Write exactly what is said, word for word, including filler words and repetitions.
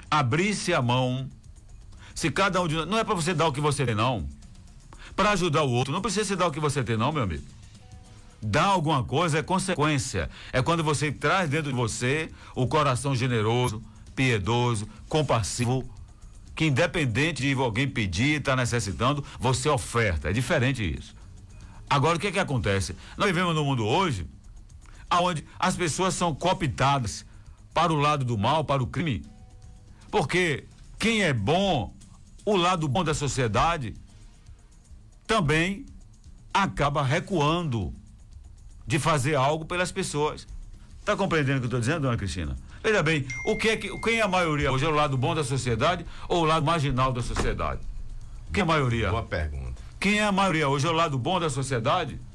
abrisse a mão, se cada um de nós, não é para você dar o que você tem, não. Para ajudar o outro, não precisa se dar o que você tem, não, meu amigo. Dar alguma coisa é consequência. É quando você traz dentro de você o coração generoso, piedoso, compassivo, que independente de alguém pedir, estar tá necessitando, você oferta. É diferente isso. Agora, o que é que acontece? Nós vivemos num mundo hoje onde as pessoas são cooptadas para o lado do mal, para o crime. Porque quem é bom, o lado bom da sociedade, também acaba recuando de fazer algo pelas pessoas. Tá compreendendo o que eu estou dizendo, dona Cristina? Veja bem, o que é que, quem é a maioria hoje? É o lado bom da sociedade ou o lado marginal da sociedade? Quem é a maioria? Boa pergunta. Quem é a maioria hoje? É o lado bom da sociedade